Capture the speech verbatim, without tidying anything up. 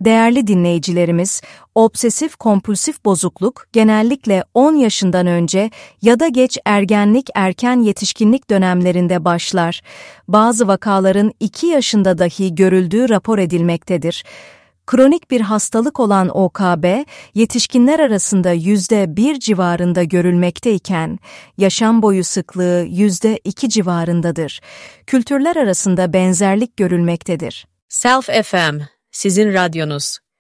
Değerli dinleyicilerimiz, obsesif kompulsif bozukluk genellikle on yaşından önce ya da geç ergenlik erken yetişkinlik dönemlerinde başlar. Bazı vakaların iki yaşında dahi görüldüğü rapor edilmektedir. Kronik bir hastalık olan O K B, yetişkinler arasında yüzde bir civarında görülmekteyken, yaşam boyu sıklığı yüzde iki civarındadır. Kültürler arasında benzerlik görülmektedir. Self F M, sizin radyonuz.